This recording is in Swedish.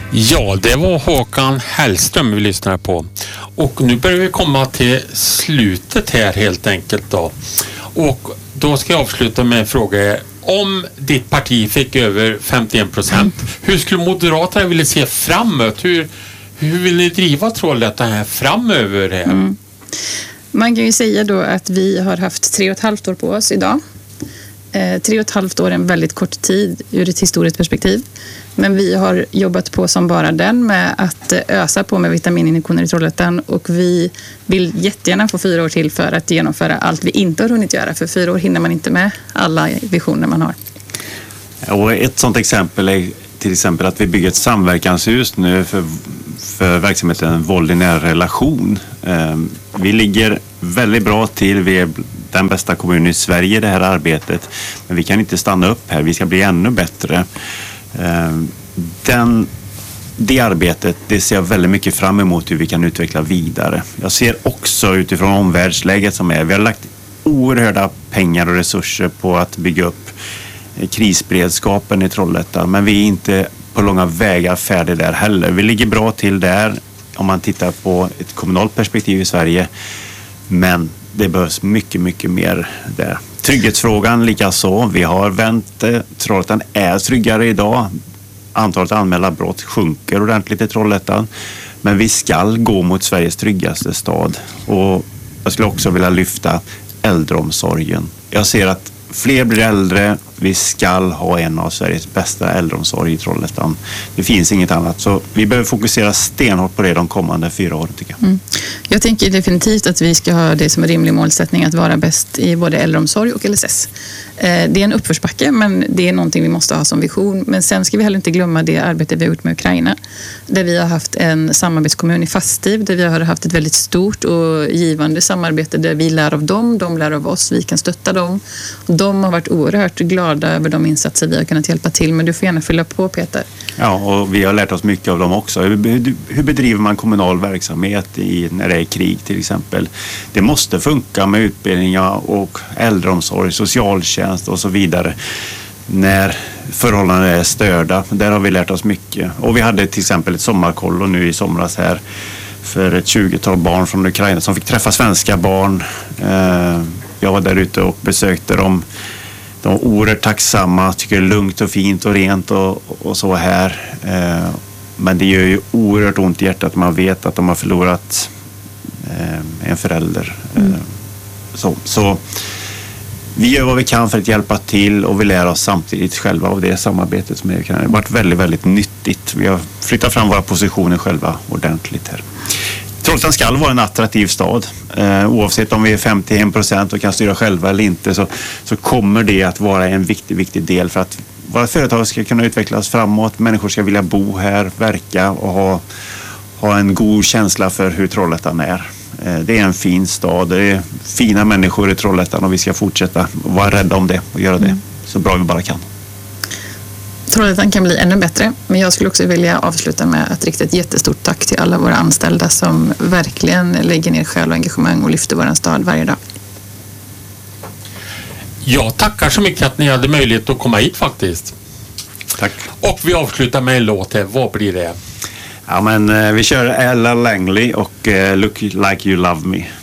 Ja, det var Håkan Hellström vi lyssnade på. Och nu börjar vi komma till slutet här helt enkelt då. Och då ska jag avsluta med en fråga. Om ditt parti fick över 51%, hur skulle Moderaterna vilja se framåt? Hur vill ni driva Trollhättan här framöver här? Mm. Man kan ju säga då att vi har haft 3,5 år på oss idag. 3,5 år är en väldigt kort tid ur ett historiskt perspektiv. Men vi har jobbat på som bara den med att ösa på med vitamininjektioner i Trollhättan, och vi vill jättegärna få 4 år till för att genomföra allt vi inte har hunnit göra. För 4 år hinner man inte med alla visioner man har. Och ett sådant exempel är till exempel att vi bygger ett samverkanshus nu för verksamheten våld i nära relation. Vi ligger väldigt bra till. Vi är den bästa kommunen i Sverige i det här arbetet. Men vi kan inte stanna upp här. Vi ska bli ännu bättre. Det arbetet, det ser jag väldigt mycket fram emot hur vi kan utveckla vidare. Jag ser också utifrån omvärldsläget som är. Vi har lagt oerhörda pengar och resurser på att bygga upp krisberedskapen i Trollhättan. Men vi är inte på långa vägar färdiga där heller. Vi ligger bra till där om man tittar på ett kommunalt perspektiv i Sverige. Men det behövs mycket, mycket mer där. Trygghetsfrågan likaså. Vi har vänt. Trollhättan är tryggare idag. Antalet anmälda brott sjunker ordentligt i Trollhättan. Men vi ska gå mot Sveriges tryggaste stad. Och jag skulle också vilja lyfta äldreomsorgen. Jag ser att fler blir äldre. Vi ska ha en av Sveriges bästa äldreomsorg i Trollhättan. Det finns inget annat. Så vi behöver fokusera stenhårt på det de kommande 4 åren, tycker jag. Jag tänker definitivt att vi ska ha det som en rimlig målsättning att vara bäst i både äldreomsorg och LSS. Det är en uppförsbacke, men det är någonting vi måste ha som vision. Men sen ska vi heller inte glömma det arbete vi har gjort med Ukraina. Där vi har haft en samarbetskommun i Fastiv. Där vi har haft ett väldigt stort och givande samarbete där vi lär av dem, de lär av oss, vi kan stötta dem. De har varit oerhört glada över de insatser vi har kunnat hjälpa till. Men du får gärna fylla på, Peter. Ja, och vi har lärt oss mycket av dem också. Hur bedriver man kommunal verksamhet när det är krig till exempel? Det måste funka med utbildningar och äldreomsorg, socialtjänst och så vidare när förhållanden är störda. Där har vi lärt oss mycket. Och vi hade till exempel ett sommarkollo nu i somras här för ett 20-tal barn från Ukraina som fick träffa svenska barn. Jag var där ute och besökte dem. De var oerhört tacksamma, tycker det är lugnt och fint och rent och så här. Men det gör ju oerhört ont i hjärtat att man vet att de har förlorat en förälder. Så vi gör vad vi kan för att hjälpa till, och vi lär oss samtidigt själva av det samarbetet som det har varit väldigt, väldigt nyttigt. Vi har flyttat fram våra positioner själva ordentligt här. Trollhättan ska vara en attraktiv stad. Oavsett om vi är 51% och kan styra själva eller inte, så kommer det att vara en viktig del för att våra företag ska kunna utvecklas framåt. Människor ska vilja bo här, verka och ha en god känsla för hur Trollhättan är. Det är en fin stad, det är fina människor i Trollhättan, och vi ska fortsätta vara rädda om det och göra det så bra vi bara kan. Trollhättan kan bli ännu bättre, men jag skulle också vilja avsluta med att rikta ett jättestort tack till alla våra anställda som verkligen lägger ner själ och engagemang och lyfter vår stad varje dag. Jag tackar så mycket att ni hade möjlighet att komma hit faktiskt. Tack. Och vi avslutar med en låt här. Vad blir det? Ja, men vi kör Ella Langley och Look Like You Love Me.